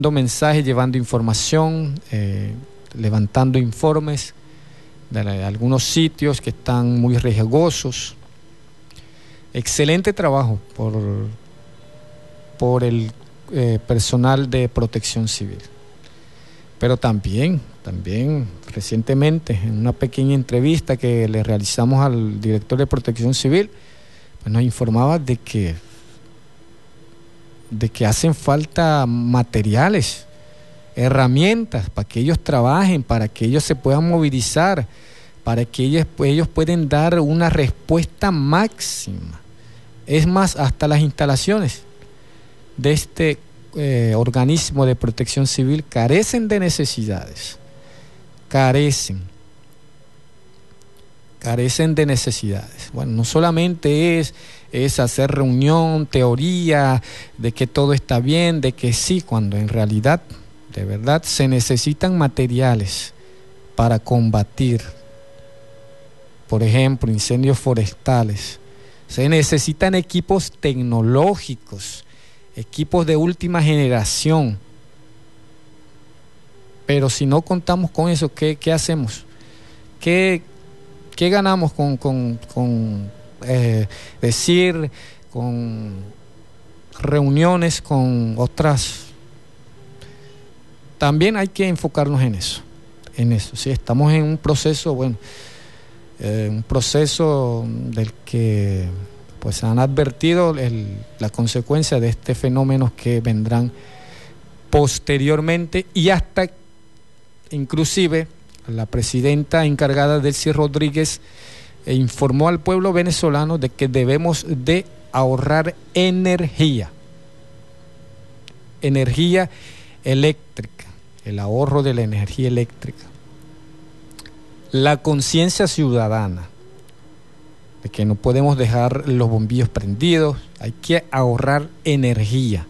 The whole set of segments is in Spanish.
mensajes, llevando información, levantando informes de algunos sitios que están muy riesgosos. Excelente trabajo por el personal de Protección Civil. Pero también recientemente, en una pequeña entrevista que le realizamos al director de Protección Civil, pues nos informaba de que hacen falta materiales, herramientas para que ellos trabajen, para que ellos se puedan movilizar, para que ellos puedan dar una respuesta máxima. Es más, hasta las instalaciones de este organismo de Protección Civil carecen de necesidades, carecen de necesidades. Bueno, no solamente es hacer reunión, teoría, de que todo está bien, de que sí, cuando en realidad, de verdad, se necesitan materiales para combatir, por ejemplo, incendios forestales. Se necesitan equipos tecnológicos, equipos de última generación. Pero si no contamos con eso, ¿qué hacemos? ¿Qué ganamos con decir, con reuniones, con otras? También hay que enfocarnos en eso. Sí, estamos en un proceso, un proceso del que pues han advertido la consecuencia de este fenómeno que vendrán posteriormente, y hasta inclusive la presidenta encargada, Delcy Rodríguez, informó al pueblo venezolano de que debemos de ahorrar energía eléctrica, el ahorro de la energía eléctrica, la conciencia ciudadana de que no podemos dejar los bombillos prendidos, hay que ahorrar energía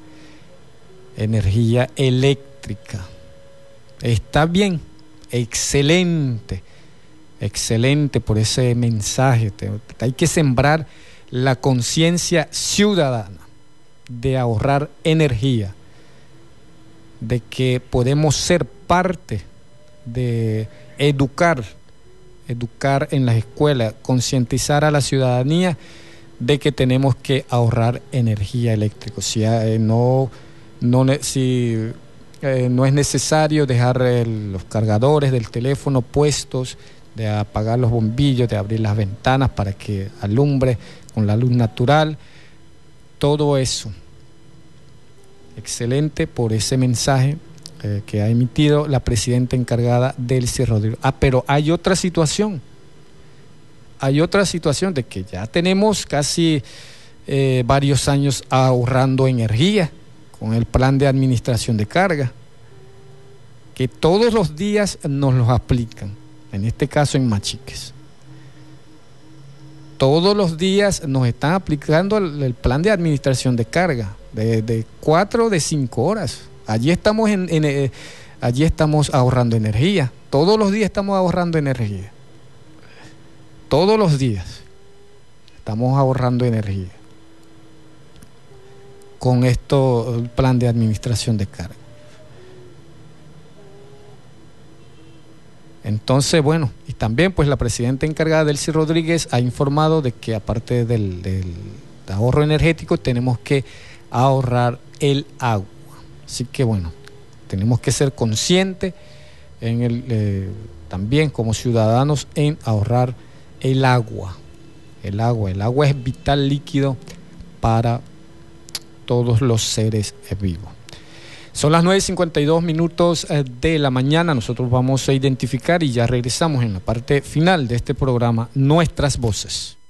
eléctrica. Está bien, excelente por ese mensaje. Hay que sembrar la conciencia ciudadana de ahorrar energía, de que podemos ser parte de educar en las escuelas, concientizar a la ciudadanía de que tenemos que ahorrar energía eléctrica. Si no es necesario dejar los cargadores del teléfono puestos, de apagar los bombillos, de abrir las ventanas para que alumbre con la luz natural, todo eso. Excelente por ese mensaje que ha emitido la presidenta encargada, Delcy Rodríguez. Pero hay otra situación de que ya tenemos casi varios años ahorrando energía con el plan de administración de carga, que todos los días nos los aplican, en este caso en Machiques. Todos los días nos están aplicando el plan de administración de carga de 4 de 5 horas. Allí estamos ahorrando energía. Todos los días estamos ahorrando energía. Todos los días estamos ahorrando energía con el plan de administración de carga. Entonces, y también pues la presidenta encargada, Delcy Rodríguez, ha informado de que aparte del ahorro energético, tenemos que ahorrar el agua. Así que tenemos que ser conscientes también como ciudadanos en ahorrar el agua. El agua es vital líquido para todos los seres vivos. Son las 9:52 de la mañana. Nosotros vamos a identificar y ya regresamos en la parte final de este programa, Nuestras Voces.